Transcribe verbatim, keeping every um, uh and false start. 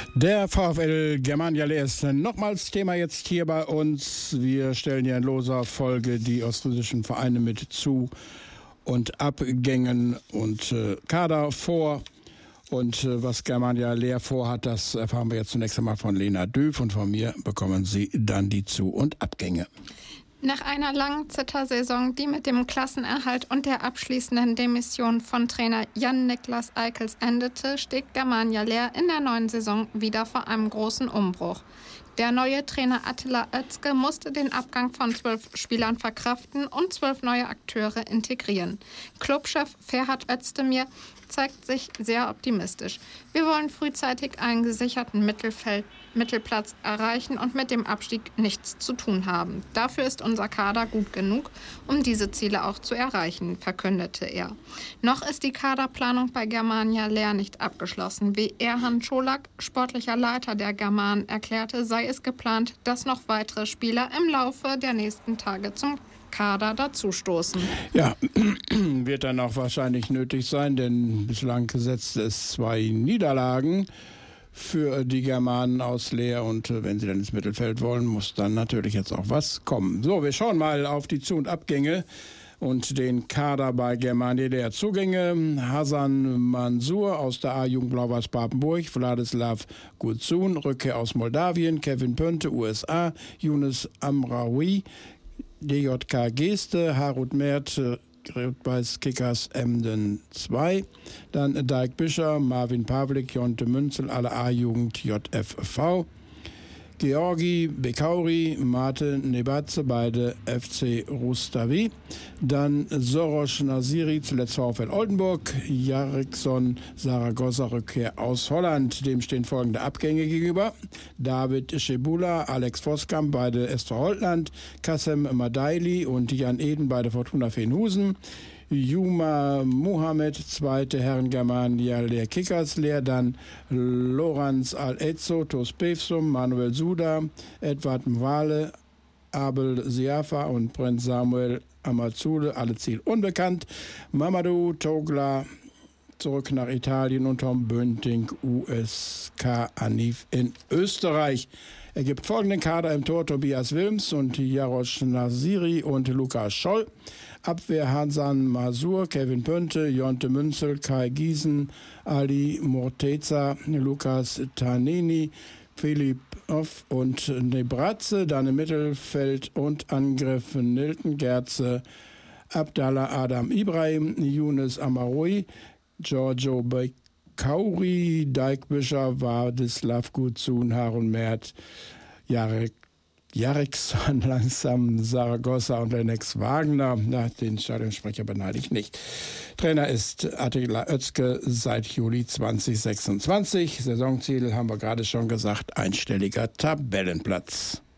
Der VfL Germania Leer ist nochmals Thema jetzt hier bei uns. Wir stellen ja in loser Folge die ostfriesischen Vereine mit Zu- und Abgängen und äh, Kader vor. Und äh, was Germania Leer vorhat, das erfahren wir jetzt zunächst einmal von Lena Düff. Und von mir bekommen Sie dann die Zu- und Abgänge. Nach einer langen Zittersaison, die mit dem Klassenerhalt und der abschließenden Demission von Trainer Jan-Niklas Eickels endete, steht Germania Leer in der neuen Saison wieder vor einem großen Umbruch. Der neue Trainer Attila Özke musste den Abgang von zwölf Spielern verkraften und zwölf neue Akteure integrieren. Clubchef Ferhat Özdemir zeigt sich sehr optimistisch. Wir wollen frühzeitig einen gesicherten Mittelfeld, Mittelplatz erreichen und mit dem Abstieg nichts zu tun haben. Dafür ist unser Kader gut genug, um diese Ziele auch zu erreichen, verkündete er. Noch ist die Kaderplanung bei Germania Leer nicht abgeschlossen. Wie Erhan Scholak, sportlicher Leiter der Germanen, erklärte, sei es geplant, dass noch weitere Spieler im Laufe der nächsten Tage zum Kader dazustoßen. Ja, wird dann auch wahrscheinlich nötig sein, denn bislang gesetzt es zwei Niederlagen für die Germanen aus Leer und äh, wenn sie dann ins Mittelfeld wollen, muss dann natürlich jetzt auch was kommen. So, wir schauen mal auf die Zu- und Abgänge und den Kader bei Germania Leer. Zugänge: Hasan Mansour aus der A-Jugend Blau-Weiß Papenburg, Wladislav Guzun, Rückkehr aus Moldawien, Kevin Pönte, U S A, Yunus Amraoui, D J K Geste, Harut Mert, Rot-Weiß Kickers Emden zwei, dann Dijk Bischer, Marvin Pavlik, Jonte Münzel, alle A-Jugend J F V, Georgi Bekauri, Mate Nebatze, beide F C Rustavi, dann Soros Nasiri, zuletzt VfL Oldenburg, Jarikson Saragossa, Rückkehr aus Holland. Dem stehen folgende Abgänge gegenüber: David Schebula, Alex Voskamp, beide S V Holtland, Kassem Madaili und Jan Eden, beide Fortuna Veenhusen, Juma Mohamed, zweite Herren Germania Leer Kickers Leer, dann Lorenz Al-Ezzo, Tos Pevsum, Manuel Suda, Edward Mwale, Abel Siafa und Brent Samuel Amazule, alle Ziel unbekannt. Mamadou Togla zurück nach Italien und Tom Bönting, U S K Anif in Österreich. Er gibt folgenden Kader im Tor: Tobias Wilms und Jarosz Nasiri und Lukas Scholl. Abwehr: Hasan Mansour, Kevin Pönte, Jonte Münzel, Kai Giesen, Ali Morteza, Lukas Tanini, Philipp Off und Nebratze. Dann im Mittelfeld und Angriff: Nilton Gerze, Abdallah Adam Ibrahim, Yunus Amaroui, Giorgio Bekauri, Dijk Bischer, Wladislav Guzun, Harun Mert, Jarek Jarikson langsam, Saragossa und Lennox Wagner. Na, den Stadionsprecher beneide ich nicht. Trainer ist Attila Özke seit Juli zwanzig sechsundzwanzig. Saisonziel haben wir gerade schon gesagt: einstelliger Tabellenplatz.